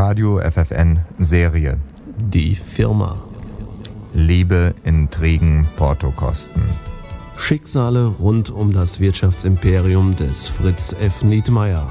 Radio FFN Serie. Die Firma. Liebe, Intrigen, Portokosten. Schicksale rund um das Wirtschaftsimperium des Fritz F. Nietmeyer.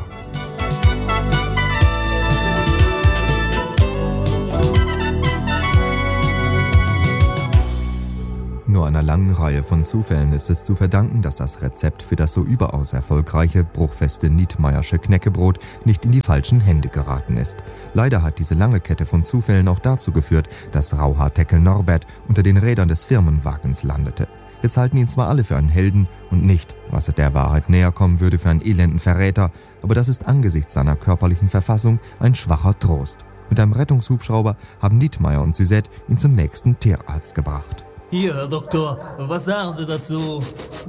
Nur einer langen Reihe von Zufällen ist es zu verdanken, dass das Rezept für das so überaus erfolgreiche, bruchfeste Nietmeyersche Knäckebrot nicht in die falschen Hände geraten ist. Leider hat diese lange Kette von Zufällen auch dazu geführt, dass Rauhaar-Teckel Norbert unter den Rädern des Firmenwagens landete. Jetzt halten ihn zwar alle für einen Helden und nicht, was der Wahrheit näher kommen würde, für einen elenden Verräter, aber das ist angesichts seiner körperlichen Verfassung ein schwacher Trost. Mit einem Rettungshubschrauber haben Nietmeyer und Suzette ihn zum nächsten Tierarzt gebracht. Hier, Herr Doktor, was sagen Sie dazu?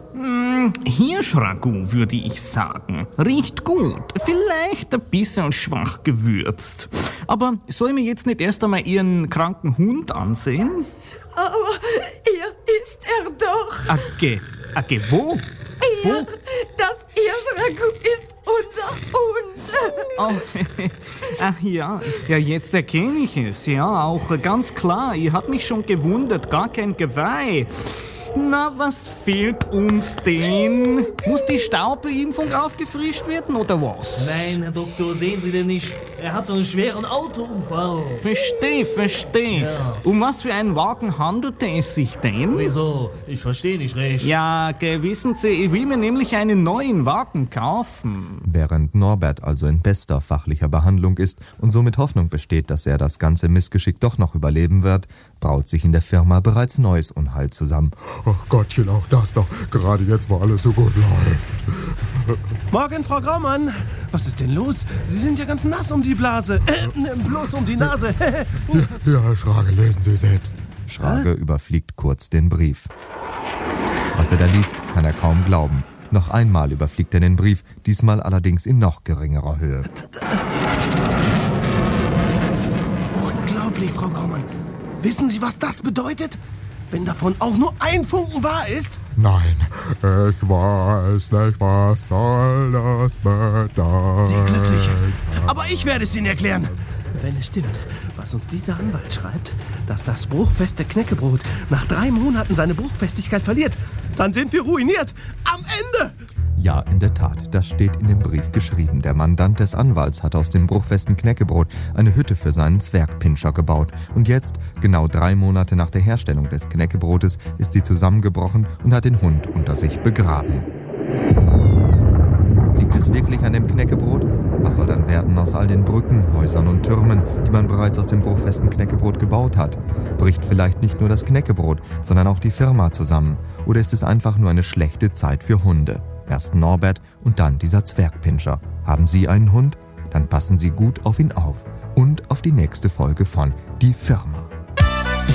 Hirschragout, würde ich sagen. Riecht gut, vielleicht ein bisschen schwach gewürzt. Aber soll ich mir jetzt nicht erst einmal Ihren kranken Hund ansehen? Aber hier ist er doch. Age, wo? Hier, das Hirschragout ist unser Hund. Oh, ach ja, jetzt erkenne ich es. Ja, auch ganz klar. Ihr habt mich schon gewundert, gar kein Geweih. Na, was fehlt uns denn? Muss die Staubimpfung aufgefrischt werden oder was? Nein, Herr Doktor, sehen Sie denn nicht? Er hat so einen schweren Autounfall. Versteh. Ja. Um was für einen Wagen handelte es sich denn? Wieso? Ich verstehe nicht recht. Ja, wissen Sie, ich will mir nämlich einen neuen Wagen kaufen. Während Norbert also in bester fachlicher Behandlung ist und somit Hoffnung besteht, dass er das ganze Missgeschick doch noch überleben wird, braut sich in der Firma bereits neues Unheil zusammen. Ach Gottchen, auch das noch. Gerade jetzt, wo alles so gut läuft. Morgen, Frau Graumann. Was ist denn los? Sie sind ja ganz nass um die Blase. Bloß um die Nase. Ja, Herr Schrage, lesen Sie selbst. Schrage überfliegt kurz den Brief. Was er da liest, kann er kaum glauben. Noch einmal überfliegt er den Brief, diesmal allerdings in noch geringerer Höhe. Unglaublich, Frau Graumann. Wissen Sie, was das bedeutet? Wenn davon auch nur ein Funken wahr ist? Nein, ich weiß nicht, was soll das bedeuten. Sie Glückliche. Aber ich werde es Ihnen erklären. Wenn es stimmt, was uns dieser Anwalt schreibt, dass das bruchfeste Knäckebrot nach 3 Monaten seine Bruchfestigkeit verliert, dann sind wir ruiniert. Am Ende! Ja, in der Tat, das steht in dem Brief geschrieben. Der Mandant des Anwalts hat aus dem bruchfesten Knäckebrot eine Hütte für seinen Zwergpinscher gebaut. Und jetzt, genau 3 Monate nach der Herstellung des Knäckebrotes, ist sie zusammengebrochen und hat den Hund unter sich begraben. Liegt es wirklich an dem Knäckebrot? Was soll dann werden aus all den Brücken, Häusern und Türmen, die man bereits aus dem bruchfesten Knäckebrot gebaut hat? Bricht vielleicht nicht nur das Knäckebrot, sondern auch die Firma zusammen? Oder ist es einfach nur eine schlechte Zeit für Hunde? Erst Norbert und dann dieser Zwergpinscher. Haben Sie einen Hund? Dann passen Sie gut auf ihn auf. Und auf die nächste Folge von Die Firma.